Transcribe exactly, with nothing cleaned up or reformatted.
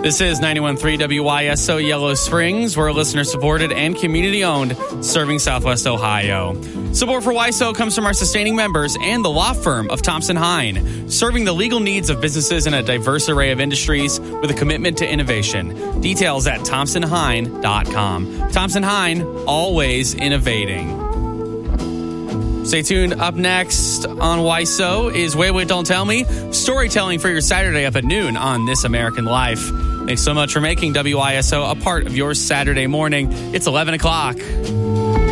This is ninety-one point three W Y S O Yellow Springs. We're listener-supported and community-owned, serving Southwest Ohio. Support for Y S O comes from our sustaining members and the law firm of Thompson Hine, serving the legal needs of businesses in a diverse array of industries with a commitment to innovation. Details at thompson hine dot com. Thompson Hine, always innovating. Stay tuned. Up next on Y S O is Wait, Wait, Don't Tell Me. Storytelling for your Saturday up at noon on This American Life. Thanks so much for making W Y S O a part of your Saturday morning. It's eleven o'clock.